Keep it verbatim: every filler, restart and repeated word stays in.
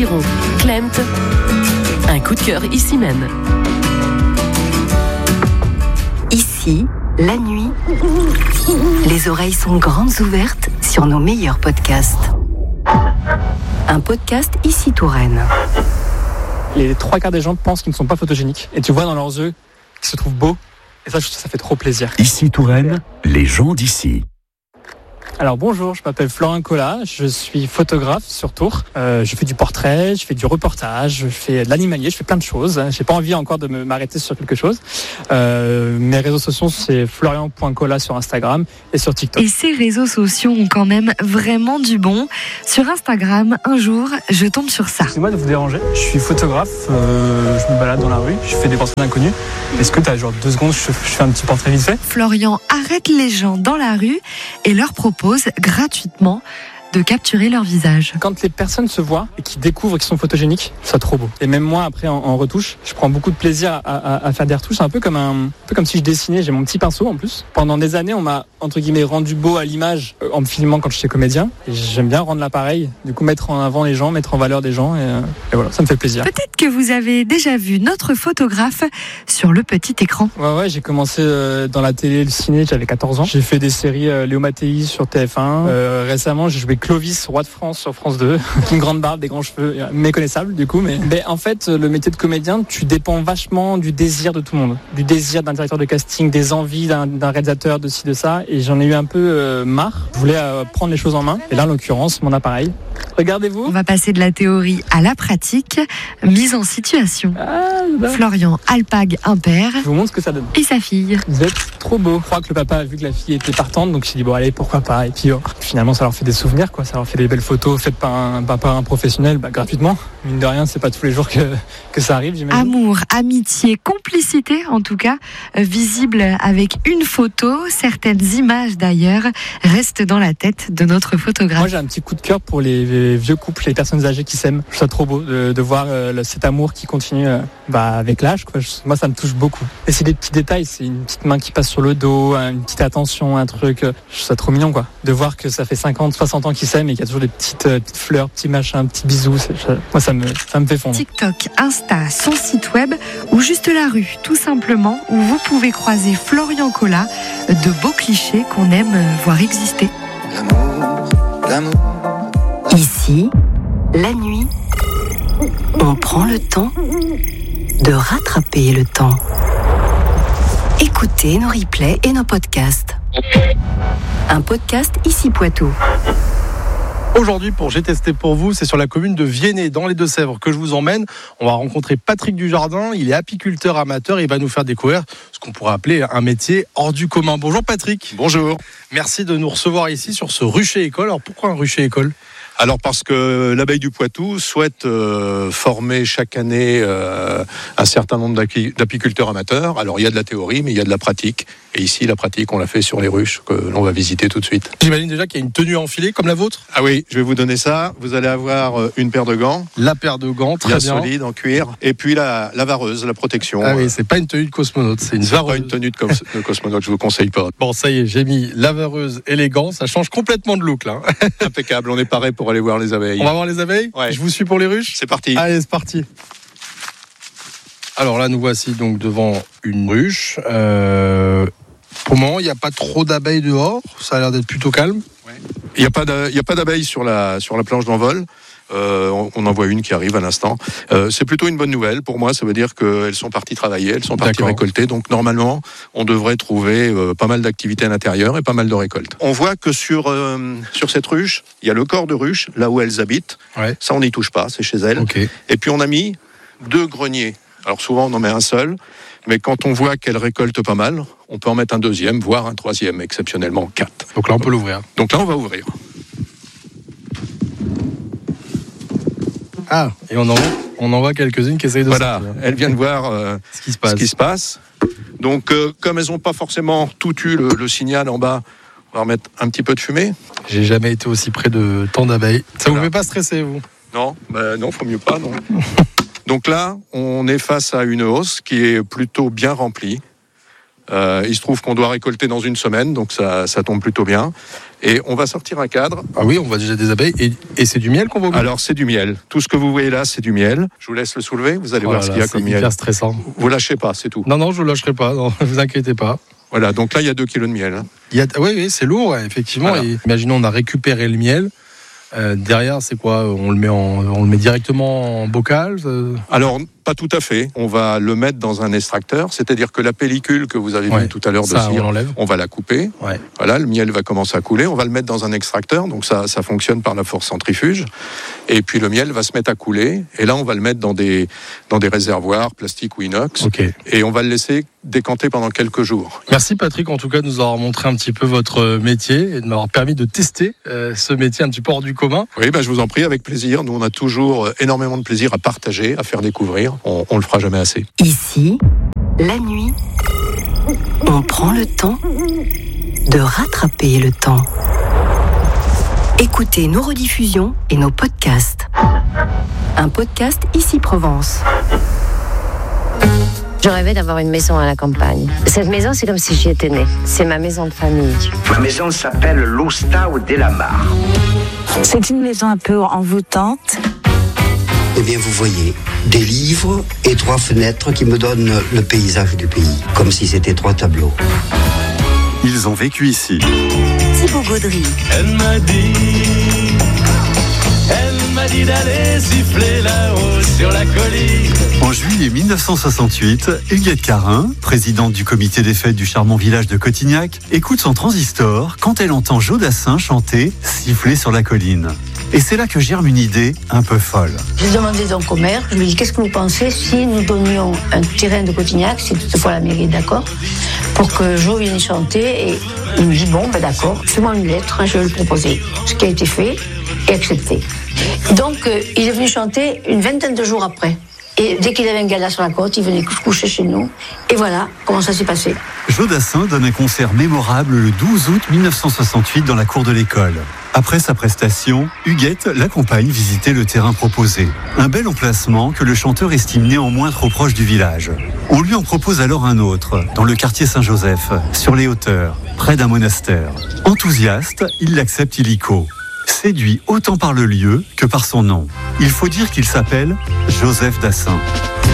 Chiron, Klemt. Un coup de cœur ici même. Ici, la nuit, les oreilles sont grandes ouvertes sur nos meilleurs podcasts. Un podcast Ici Touraine. Les trois quarts des gens pensent qu'ils ne sont pas photogéniques. Et tu vois dans leurs yeux qu'ils se trouvent beaux. Et ça, ça fait trop plaisir. Ici Touraine, les gens d'ici. Alors bonjour, je m'appelle Florian Collat, je suis photographe sur Tours. Euh, je fais du portrait, je fais du reportage, je fais de l'animalier, je fais plein de choses. J'ai pas envie encore de me, m'arrêter sur quelque chose. Euh, mes réseaux sociaux, c'est florian point collat sur Instagram et sur TikTok. Et ces réseaux sociaux ont quand même vraiment du bon. Sur Instagram, un jour, je tombe sur ça. Excusez-moi de vous déranger, je suis photographe, euh, je me balade dans la rue, je fais des portraits d'inconnus. Est-ce que tu as genre deux secondes, je, je fais un petit portrait vite fait ? Florian arrête les gens dans la rue et leur propose gratuitement de capturer leur visage. Quand les personnes se voient et qu'ils découvrent qu'ils sont photogéniques, c'est trop beau. Et même moi, après, en, en retouche, je prends beaucoup de plaisir à, à, à faire des retouches. C'est un peu comme un, un peu comme si je dessinais. J'ai mon petit pinceau en plus. Pendant des années, on m'a entre guillemets rendu beau à l'image euh, en me filmant quand j'étais comédien. Et j'aime bien rendre l'appareil. Du coup, mettre en avant les gens, mettre en valeur des gens. Et, euh, et voilà, ça me fait plaisir. Peut-être que vous avez déjà vu notre photographe sur le petit écran. Ouais, ouais, j'ai commencé euh, dans la télé, le ciné. J'avais quatorze ans. J'ai fait des séries euh, Léo Mattei sur T F un. Euh, récemment, j'ai joué Clovis, roi de France sur France deux. Une grande barbe, des grands cheveux, méconnaissables du coup. Mais, mais en fait, le métier de comédien, tu dépends vachement du désir de tout le monde, du désir d'un directeur de casting, des envies d'un, d'un réalisateur de ci de ça. Et j'en ai eu un peu euh, marre. Je voulais euh, prendre les choses en main. Et là, en l'occurrence, mon appareil. Regardez-vous. On va passer de la théorie à la pratique. Mise en situation. Ah, bah. Florian alpague un père. Je vous montre ce que ça donne. Et sa fille. Vous êtes trop beau. Je crois que le papa a vu que la fille était partante, donc il s'est dit bon allez pourquoi pas. Et puis oh, finalement ça leur fait des souvenirs quoi, ça leur fait des belles photos faites par un, par un professionnel bah, gratuitement. Mine de rien, c'est pas tous les jours que, que ça arrive, j'imagine. Amour, amitié, complicité en tout cas, euh, visible avec une photo. Certaines images d'ailleurs restent dans la tête de notre photographe. Moi j'ai un petit coup de cœur pour les, les vieux couples, les personnes âgées qui s'aiment. Je trouve ça trop beau de, de voir euh, cet amour qui continue euh, bah, avec l'âge quoi. Je, moi ça me touche beaucoup. Et c'est des petits détails, c'est une petite main qui passe sur le dos, une petite attention, un truc. Euh, je trouve ça trop mignon quoi. De voir que ça fait cinquante, soixante ans qu'ils s'aiment et qu'il y a toujours des petites, euh, petites fleurs, petits machins, petits bisous. C'est, je, moi ça me, ça me fait fondre. TikTok, Insta, son site web ou juste la rue, tout simplement, où vous pouvez croiser Florian Collat, de beaux clichés qu'on aime voir exister. L'amour, l'amour. Ici, la nuit, on prend le temps de rattraper le temps. Écoutez nos replays et nos podcasts. Un podcast Ici Poitou. Aujourd'hui, pour J'ai testé pour vous, c'est sur la commune de Viennet, dans les Deux-Sèvres, que je vous emmène. On va rencontrer Patrick Dujardin. Il est apiculteur amateur et il va nous faire découvrir ce qu'on pourrait appeler un métier hors du commun. Bonjour Patrick. Bonjour. Merci de nous recevoir ici sur ce rucher école. Alors pourquoi un rucher école ? Alors parce que l'abeille du Poitou souhaite euh, former chaque année euh, un certain nombre d'api- d'apiculteurs amateurs. Alors il y a de la théorie, mais il y a de la pratique. Et ici, la pratique, on l'a fait sur les ruches que l'on va visiter tout de suite. J'imagine déjà qu'il y a une tenue à enfiler comme la vôtre. Ah oui, je vais vous donner ça. Vous allez avoir une paire de gants. La paire de gants, très bien. Bien solide, en cuir. Et puis la, la vareuse, la protection. Ah oui, c'est pas une tenue de cosmonaute, c'est une c'est vareuse. pas une tenue de, cos- de cosmonaute, je vous conseille pas. Bon, ça y est, j'ai mis la vareuse et les gants. Ça change complètement de look, là. Impeccable, on est paré pour aller voir les abeilles. On va voir les abeilles ? Ouais. Je vous suis pour les ruches ? C'est parti. Allez, c'est parti. Alors là, nous voici donc devant une ruche. Euh, pour le moment, il n'y a pas trop d'abeilles dehors. Ça a l'air d'être plutôt calme. Il n'y a pas d'a- il y a pas d'abeilles sur la, sur la planche d'envol. Euh, on, on en voit une qui arrive à l'instant. Euh, c'est plutôt une bonne nouvelle. Pour moi, ça veut dire qu'elles sont parties travailler, elles sont parties D'accord. récolter. Donc normalement, on devrait trouver euh, pas mal d'activités à l'intérieur et pas mal de récoltes. On voit que sur, euh, sur cette ruche, il y a le corps de ruche, là où elles habitent. Ouais. Ça, on n'y touche pas, c'est chez elles. Ok. Et puis on a mis deux greniers. Alors souvent, on en met un seul. Mais quand on voit qu'elles récoltent pas mal, on peut en mettre un deuxième, voire un troisième, exceptionnellement quatre. Donc là, on peut l'ouvrir. Donc là, on va ouvrir. Ah, et on en voit, on en voit quelques-unes qui essayent de Voilà, sortir. elles viennent voir euh, Ce qui se passe. ce qui se passe. Donc, euh, comme elles n'ont pas forcément tout eu le, le signal en bas, on va remettre un petit peu de fumée. J'ai jamais été aussi près de tant d'abeilles. Ça Voilà. vous fait pas stresser, vous ? Non, bah non, faut mieux pas, non. Donc là, on est face à une hausse qui est plutôt bien remplie. Euh, il se trouve qu'on doit récolter dans une semaine, donc ça, ça tombe plutôt bien. Et on va sortir un cadre. Ah oui, on voit déjà des abeilles. Et, et c'est du miel qu'on va ouvrir ? Alors c'est du miel. Tout ce que vous voyez là, c'est du miel. Je vous laisse le soulever, vous allez Oh voir là ce là, qu'il y a comme c'est miel. hyper stressant. Vous lâchez pas, c'est tout. Non, non, je ne lâcherai pas, ne vous inquiétez pas. Voilà, donc là il y a deux kilos de miel. Il y a, oui, oui, c'est lourd, ouais, effectivement. Voilà. Et imaginons, on a récupéré le miel. Euh, derrière, c'est quoi ? On le met, en, on le met directement en bocal euh... Alors, pas tout à fait. On va le mettre dans un extracteur, c'est-à-dire que la pellicule que vous avez Ouais, vue tout à l'heure de ça, cire, on l'enlève. on va la couper. Ouais. Voilà, le miel va commencer à couler. On va le mettre dans un extracteur, donc ça, ça fonctionne par la force centrifuge. Et puis le miel va se mettre à couler. Et là, on va le mettre dans des, dans des réservoirs, plastique ou inox. Okay. Et on va le laisser décanter pendant quelques jours. Merci Patrick, en tout cas, de nous avoir montré un petit peu votre métier et de m'avoir permis de tester euh, ce métier un petit peu hors du commun. Oui, ben, je vous en prie, avec plaisir. Nous, on a toujours énormément de plaisir à partager, à faire découvrir. On, on le fera jamais assez. Ici, la nuit, on prend le temps de rattraper le temps. Écoutez nos rediffusions et nos podcasts. Un podcast Ici Provence. Je rêvais d'avoir une maison à la campagne. Cette maison, c'est comme si j'y étais née. C'est ma maison de famille. Ma maison s'appelle l'Ostao della Mar. C'est une maison un peu envoûtante. Eh bien, vous voyez, des livres et trois fenêtres qui me donnent le paysage du pays, comme si c'était trois tableaux. Ils ont vécu ici. Thibaut Gaudry. Elle m'a dit, elle m'a dit d'aller siffler là-haut sur la colline. En juillet mille neuf cent soixante-huit, Huguette Carin, présidente du comité des fêtes du charmant village de Cotignac, écoute son transistor quand elle entend Joe Dassin chanter « Siffler sur la colline ». Et c'est là que germe une idée un peu folle. J'ai demandé donc au maire, je lui ai dit, qu'est-ce que vous pensez si nous donnions un terrain de Cotignac, si toutefois la mairie est d'accord, pour que Joe vienne chanter. Et il me dit, bon, ben d'accord, fais-moi une lettre, je vais le proposer. Ce qui a été fait et accepté. Donc, euh, il est venu chanter une vingtaine de jours après. Et dès qu'il avait un gala sur la côte, il venait se coucher chez nous. Et voilà comment ça s'est passé. Joe Dassin donne un concert mémorable le douze août mille neuf cent soixante-huit dans la cour de l'école. Après sa prestation, Huguette l'accompagne visiter le terrain proposé. Un bel emplacement que le chanteur estime néanmoins trop proche du village. On lui en propose alors un autre, dans le quartier Saint-Joseph, sur les hauteurs, près d'un monastère. Enthousiaste, il l'accepte illico. Séduit autant par le lieu que par son nom. Il faut dire qu'il s'appelle Joseph Dassin.